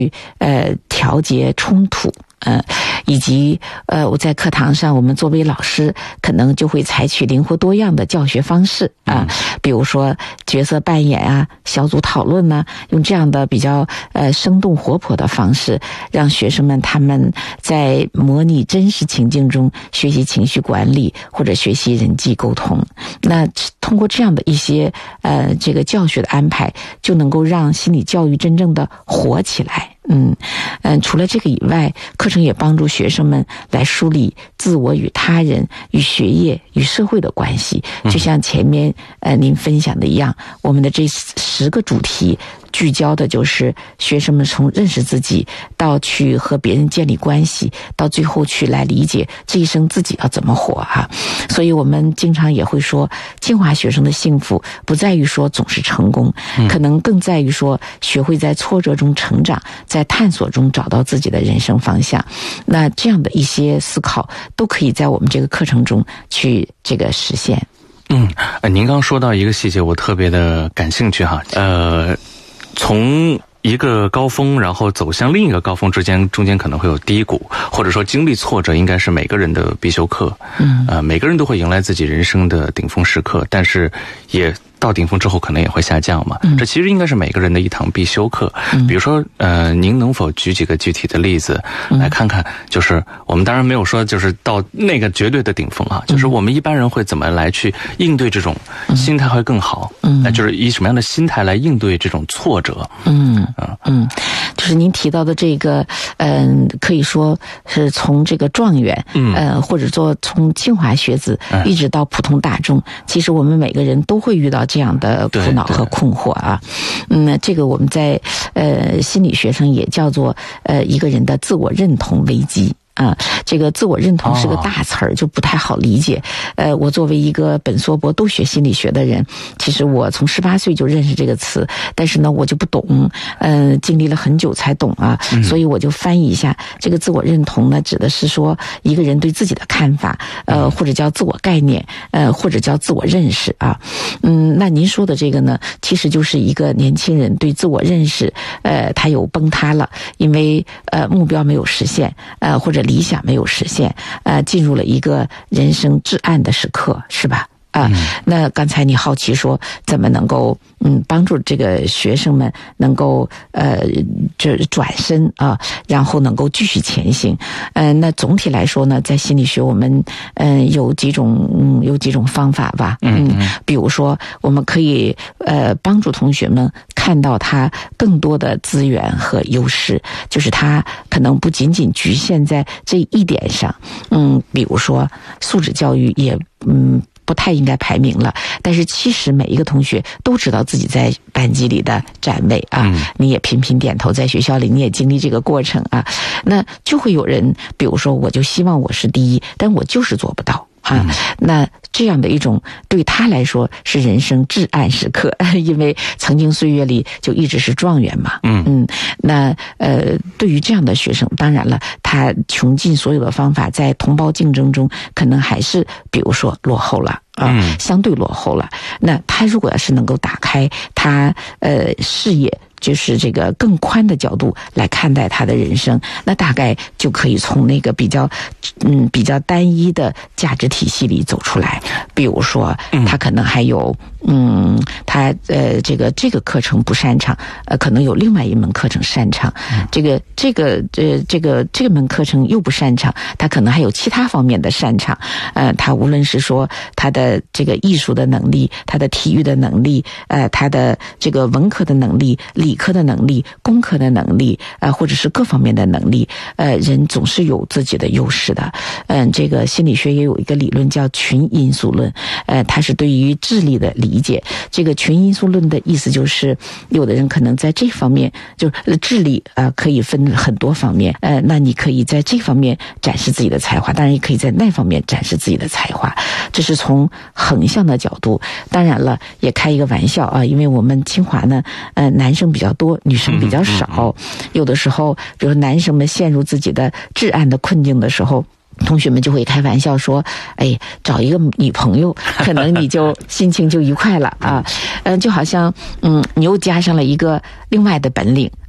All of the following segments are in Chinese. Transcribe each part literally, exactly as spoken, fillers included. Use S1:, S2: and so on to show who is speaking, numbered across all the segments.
S1: 呃调节冲突。呃，以及呃，我在课堂上，我们作为老师，可能就会采取灵活多样的教学方式啊，比如说角色扮演啊、小组讨论呢、啊，用这样的比较呃生动活泼的方式，让学生们他们在模拟真实情境中学习情绪管理或者学习人际沟通。那通过这样的一些呃这个教学的安排，就能够让心理教育真正的活起来。嗯嗯，除了这个以外，课程也帮助学生们来梳理自我与他人、与学业、与社会的关系。就像前面呃您分享的一样，我们的这十个主题聚焦的就是学生们从认识自己到去和别人建立关系，到最后去来理解这一生自己要怎么活啊。所以我们经常也会说，清华学生的幸福不在于说总是成功，可能更在于说学会在挫折中成长，在探索中找到自己的人生方向。那这样的一些思考都可以在我们这个课程中去这个实现。
S2: 嗯，呃，您刚说到一个细节，我特别的感兴趣哈。呃，从一个高峰然后走向另一个高峰之间，中间可能会有低谷，或者说经历挫折应该是每个人的必修课。嗯，呃，每个人都会迎来自己人生的顶峰时刻，但是也到顶峰之后可能也会下降嘛，这其实应该是每个人的一堂必修课。比如说呃，您能否举几个具体的例子来看看，就是我们当然没有说就是到那个绝对的顶峰啊，就是我们一般人会怎么来去应对这种心态会更好，那就是以什么样的心态来应对这种挫折。嗯
S1: 嗯，就是您提到的这个嗯、呃，可以说是从这个状元嗯呃，或者说从清华学子一直到普通大众，其实我们每个人都会遇到这样的苦恼和困惑啊。嗯，这个我们在呃心理学上也叫做呃一个人的自我认同危机。啊，这个自我认同是个大词儿，就不太好理解。呃，我作为一个本硕博都学心理学的人，其实我从十八岁就认识这个词，但是呢，我就不懂，呃，经历了很久才懂啊。所以我就翻译一下，这个自我认同呢，指的是说一个人对自己的看法，呃，或者叫自我概念，呃，或者叫自我认识啊。嗯，那您说的这个呢，其实就是一个年轻人对自我认识，呃，他有崩塌了，因为呃目标没有实现，呃，或者理想没有实现，呃，进入了一个人生至暗的时刻，是吧？啊、呃，那刚才你好奇说怎么能够嗯帮助这个学生们能够呃这转身啊，然后能够继续前行。呃，那总体来说呢，在心理学我们嗯、呃、有几种嗯有几种方法吧，嗯，比如说我们可以呃帮助同学们看到他更多的资源和优势，就是他可能不仅仅局限在这一点上，嗯，比如说素质教育也嗯。不太应该排名了，但是其实每一个同学都知道自己在班级里的站位啊，嗯、你也频频点头，在学校里你也经历这个过程啊，那就会有人，比如说我就希望我是第一，但我就是做不到啊，嗯、那这样的一种对他来说是人生至暗时刻，因为曾经岁月里就一直是状元嘛，嗯嗯，那呃，对于这样的学生，当然了，他穷尽所有的方法，在同胞竞争中，可能还是比如说落后了。啊、呃，相对落后了。那他如果要是能够打开他呃视野，就是这个更宽的角度来看待他的人生，那大概就可以从那个比较嗯比较单一的价值体系里走出来。比如说，他可能还有嗯，他呃这个这个课程不擅长，呃，可能有另外一门课程擅长。这个这个呃这个这门课程又不擅长，他可能还有其他方面的擅长。呃，他无论是说他的这个艺术的能力，他的体育的能力，呃，他的这个文科的能力、理科的能力、工科的能力，呃，或者是各方面的能力，呃，人总是有自己的优势的。嗯，这个心理学也有一个理论叫群因素论，呃，它是对于智力的理解。这个群因素论的意思就是，有的人可能在这方面，就是智力啊、呃，可以分很多方面，呃，那你可以在这方面展示自己的才华，当然也可以在那方面展示自己的才华。这是从横向的角度。当然了，也开一个玩笑啊，因为我们清华呢，呃，男生比较多，女生比较少。有的时候，比如男生们陷入自己的至暗的困境的时候，同学们就会开玩笑说：“哎，找一个女朋友，可能你就心情就愉快了啊。”嗯、呃，就好像嗯，你又加上了一个另外的本领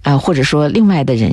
S1: 啊、呃，或者说另外的人